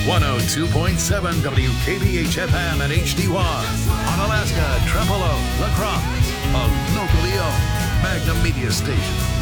102.7 WKBH FM and HD1 on Alaska, Tremolo, La Crosse, a locally owned Magnum Media station.